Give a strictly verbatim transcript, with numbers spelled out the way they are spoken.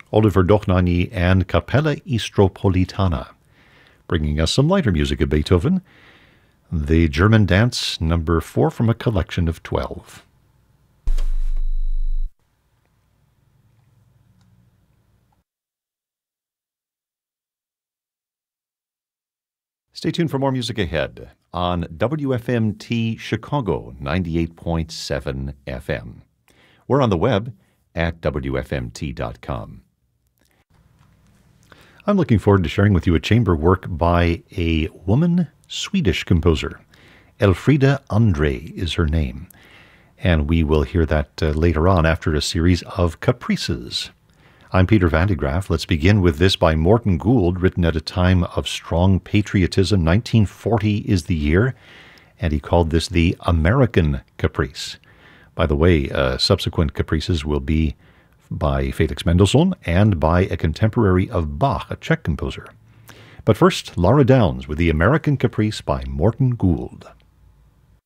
Oliver Dochnani and Capella Istropolitana. Bringing us some lighter music of Beethoven, the German Dance number four from a collection of twelve. Stay tuned for more music ahead on W F M T Chicago ninety-eight point seven F M. We're on the web at W F M T dot com. I'm looking forward to sharing with you a chamber work by a woman Swedish composer. Elfrida Andre is her name, and we will hear that uh, later on after a series of caprices. I'm Peter Van de Graaff. Let's begin with this by Morton Gould, written at a time of strong patriotism. nineteen forty is the year, and he called this the American Caprice. By the way, uh, subsequent caprices will be by Felix Mendelssohn and by a contemporary of Bach, a Czech composer. But first, Laura Downs with the American Caprice by Morton Gould.